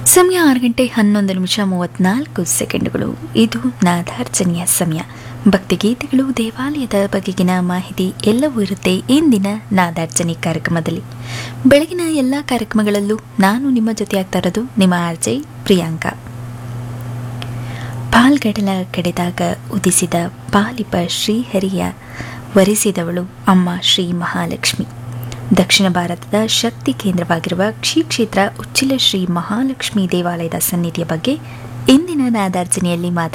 ಸಮಯ 6:11:34. ಇದು ನಾದಾರ್ಚನೆಯ ಸಮಯ. ಭಕ್ತಿಗೀತೆಗಳು, ದೇವಾಲಯದ ಬಗೆಗಿನ ಮಾಹಿತಿ ಎಲ್ಲವೂ ಇರುತ್ತೆ ಇಂದಿನ ನಾದಾರ್ಚನೆ ಕಾರ್ಯಕ್ರಮದಲ್ಲಿ. ಬೆಳಗಿನ ಎಲ್ಲ ಕಾರ್ಯಕ್ರಮಗಳಲ್ಲೂ ನಾನು ನಿಮ್ಮ ಜೊತೆ ಆಗ್ತಾ ಇರೋದು ನಿಮ್ಮ ಆರ್ಜೆ ಪ್ರಿಯಾಂಕಾ. ಪಾಲ್ಗಡಲ ಕಡೆದಾಗ ಉದಿಸಿದ ಪಾಲಿಪ ಶ್ರೀಹರಿಯ ವರಿಸಿದವಳು ಅಮ್ಮ ಶ್ರೀ ಮಹಾಲಕ್ಷ್ಮಿ. ದಕ್ಷಿಣ ಭಾರತದ ಶಕ್ತಿ ಕೇಂದ್ರವಾಗಿರುವ ಶ್ರೀ ಕ್ಷೇತ್ರ ಉಚ್ಚಿಲ ಶ್ರೀ ಮಹಾಲಕ್ಷ್ಮಿ ದೇವಾಲಯದ ಸನ್ನಿಧಿಯ ಬಗ್ಗೆ ಇಂದಿನ ನಾದಾರ್ಚನೆಯಲ್ಲಿ